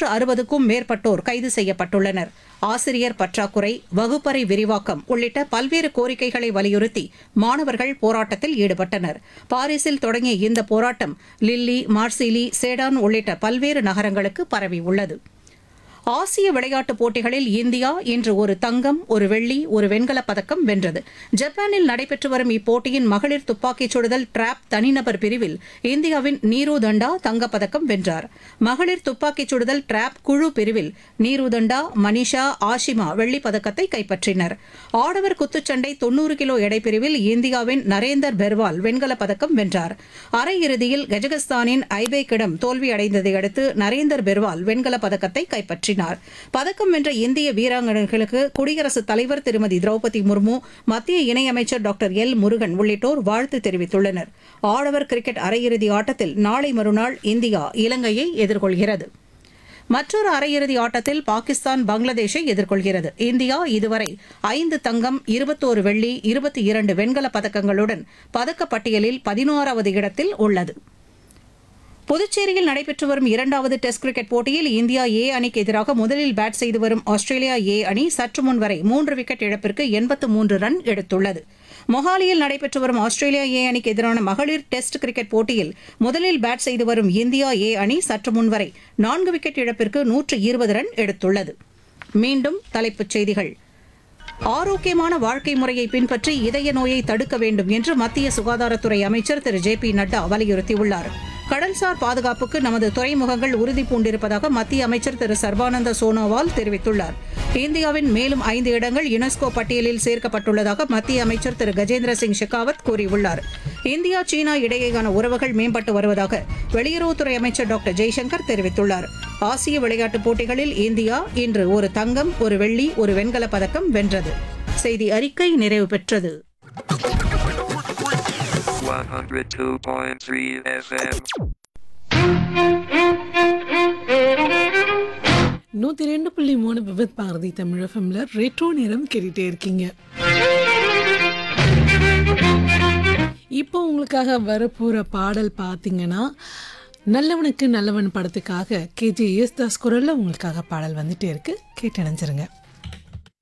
260க்கும் மேற்பட்டோர் கைது செய்யப்பட்டுள்ளனர். ஆசிரியர் பற்றாக்குறை, வகுப்பறை விரிவாக்கம் உள்ளிட்ட பல்வேறு கோரிக்கைகளை வலியுறுத்தி மாணவர்கள் போராட்டத்தில் ஈடுபட்டனர். பாரிஸில் தொடங்கிய இந்த போராட்டம் லில்லி, மார்சிலி, சேடான் உள்ளிட்ட பல்வேறு நகரங்களுக்கு பரவியுள்ளது. ஆசிய விளையாட்டுப் போட்டிகளில் இந்தியா இன்று ஒரு தங்கம், ஒரு வெள்ளி, ஒரு வெண்கலப் பதக்கம் வென்றது. ஜப்பானில் நடைபெற்று வரும் இப்போட்டியின் மகளிர் துப்பாக்கிச் சுடுதல் டிராப் தனிநபர் பிரிவில் இந்தியாவின் நீரு தண்டா தங்கப்பதக்கம் வென்றார். மகளிர் துப்பாக்கிச் சுடுதல் டிராப் குழு பிரிவில் நீரு தண்டா, மனிஷா, ஆஷிமா வெள்ளிப் பதக்கத்தை கைப்பற்றினர். ஆடவர் குத்துச்சண்டை 90 கிலோ எடைப்பிரிவில் இந்தியாவின் நரேந்தர் பெர்வால் வெண்கலப் பதக்கம் வென்றார். அரையிறுதியில் கஜகஸ்தானின் ஐபேக்கிடம் தோல்வியடைந்ததை அடுத்து நரேந்தர் பெர்வால் வெண்கலப் பதக்கத்தை கைப்பற்றினார். பதக்கம் வென்ற இந்திய வீராங்கனைகளுக்கு குடியரசுத் தலைவர் திருமதி திரௌபதி முர்மு, மத்திய இணையமைச்சர் டாக்டர் எல் முருகன் உள்ளிட்டோர் வாழ்த்து தெரிவித்துள்ளனர். ஆடவர் கிரிக்கெட் அரையிறுதி ஆட்டத்தில் நாளை மறுநாள் இந்தியா இலங்கையை எதிர்கொள்கிறது. மற்றொரு அரையிறுதி ஆட்டத்தில் பாகிஸ்தான் பங்களாதேஷை எதிர்கொள்கிறது. இந்தியா இதுவரை 5 தங்கம், 21 வெள்ளி, 22 வெண்கலப் பதக்கங்களுடன் பதக்கப்பட்டியலில் 16வது இடத்தில் உள்ளது. புதுச்சேரியில் நடைபெற்று வரும் 2வது டெஸ்ட் கிரிக்கெட் போட்டியில் இந்தியா ஏ அணிக்கு எதிராக முதலில் பேட் செய்து வரும் ஆஸ்திரேலியா ஏ அணி சற்று முன் வரை 3 விக்கெட் இழப்பிற்கு 83 ரன் எடுத்துள்ளது. மொஹாலியில் நடைபெற்று வரும் ஆஸ்திரேலியா ஏ அணிக்கு எதிரான மகளிர் டெஸ்ட் கிரிக்கெட் போட்டியில் முதலில் பேட் செய்து வரும் இந்தியா ஏ அணி சற்று முன் வரை 4 விக்கெட் இழப்பிற்கு 120 ரன் எடுத்துள்ளது. மீண்டும் தலைப்புச் செய்திகள். ஆரோக்கியமான வாழ்க்கை முறையை பின்பற்றி இதய நோயை தடுக்க வேண்டும் என்று மத்திய சுகாதாரத்துறை அமைச்சர் திரு ஜே பி நட்டா வலியுறுத்தியுள்ளார். கடல்சார் பாதுகாப்புக்கு நமது துறைமுகங்கள் உறுதி பூண்டிருப்பதாக மத்திய அமைச்சர் திரு சர்பானந்த சோனோவால் தெரிவித்துள்ளார். இந்தியாவின் மேலும் 5 இடங்கள் யுனெஸ்கோ பட்டியலில் சேர்க்கப்பட்டுள்ளதாக மத்திய அமைச்சர் திரு கஜேந்திர சிங் ஷெகாவத் கூறியுள்ளார். இந்தியா, சீனா இடையேயான உறவுகள் மேம்பட்டு வருவதாக வெளியுறவுத்துறை அமைச்சர் டாக்டர் ஜெய்சங்கர் தெரிவித்துள்ளார். ஆசிய விளையாட்டுப் போட்டிகளில் இந்தியா இன்று ஒரு தங்கம், ஒரு வெள்ளி, ஒரு வெண்கலப் பதக்கம் வென்றது. செய்தி அறிக்கை நிறைவு பெற்றது. 102.3 FM. 102.3 விவித் பாரதி தமிழ் எஃப்எம்ல ரெட்ரோ நேரம் கேட்டுட்டே இருக்கீங்க. இப்போ உங்களுக்காக வரப்போற பாடல் பார்த்தீங்கன்னா, நல்லவனுக்கு நல்லவன் படத்துக்காக KJ யேசுதாஸ் குரல்ல உங்களுக்காக பாடல் வந்துட்டே இருக்கு. கேட்டு நினைச்சிருங்க.